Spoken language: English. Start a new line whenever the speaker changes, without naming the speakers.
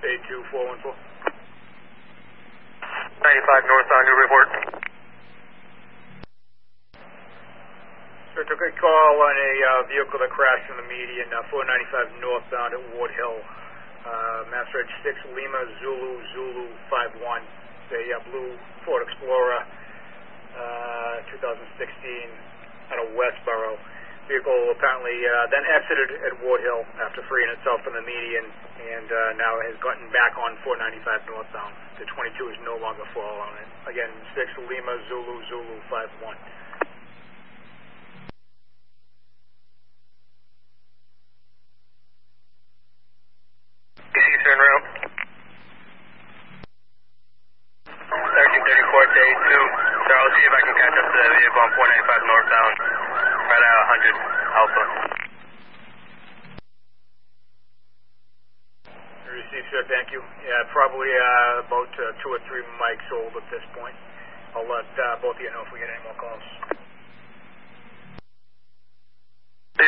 A2414.
95 northbound, new report.
So I took a call on a vehicle that crashed in the median, 495 northbound at Ward Hill. Mass Reg 6 Lima Zulu 51. It's a blue Ford Explorer, 2016, out of Westboro. Vehicle apparently then exited at Ward Hill after freeing itself from the median, and now has gotten back on 495 northbound. The 22 is no longer following it. Again, 6 Lima Zulu 51.
Turn around. 1334 to A2. So I'll see if I can catch up to that vehicle on 495 northbound, right at 100 Alpha.
Received, sir. Thank you. Yeah, probably about 2 or 3 mics old at this point. I'll let both of you know if we get any more calls.